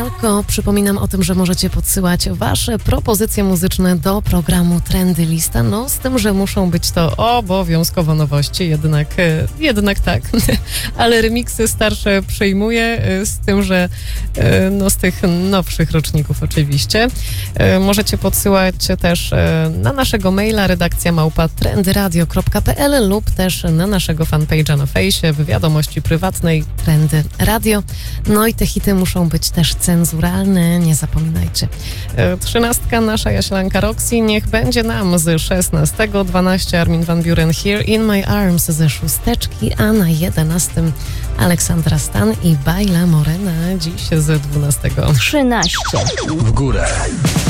Tylko przypominam o tym, że możecie podsyłać wasze propozycje muzyczne do programu Trendy Lista. No, z tym, że muszą być to obowiązkowo nowości, jednak tak. Ale remiksy starsze przyjmuję, z tym, że z tych nowszych roczników oczywiście. Możecie podsyłać też na naszego maila redakcja@trendyradio.pl lub też na naszego fanpage'a na fejsie w wiadomości prywatnej Trendy Radio. No i te hity muszą być też cenzuralne, nie zapominajcie. 13 nasza Jaślanka Roxy, niech będzie nam z 16. 12 Armin van Buuren, Here in My Arms ze 6, a na 11 Aleksandra Stan i Baila Morena dziś z 12. 13. W górę.